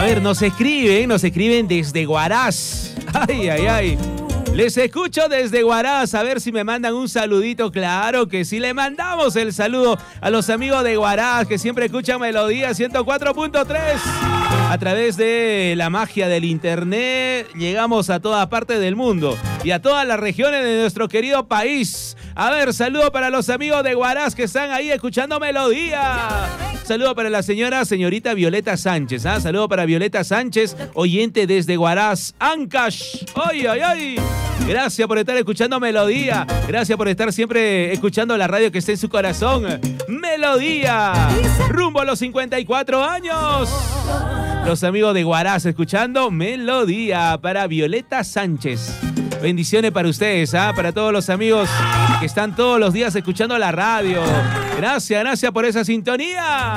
ver, nos escriben desde Huaraz. Ay, ay, ay. Les escucho desde Huaraz, a ver si me mandan un saludito. Claro que sí, le mandamos el saludo a los amigos de Huaraz que siempre escuchan Melodía 104.3. A través de la magia del internet llegamos a todas partes del mundo y a todas las regiones de nuestro querido país. A ver, saludo para los amigos de Huaraz que están ahí escuchando Melodía. Saludo para la señorita Violeta Sánchez. Saludo para Violeta Sánchez, oyente desde Huaraz, Ancash. ¡Ay, ay, ay! Gracias por estar escuchando Melodía. Gracias por estar siempre escuchando la radio que está en su corazón. Melodía. Rumbo a los 54 años. Los amigos de Huaraz escuchando Melodía para Violeta Sánchez. Bendiciones para ustedes, para todos los amigos que están todos los días escuchando la radio. Gracias por esa sintonía.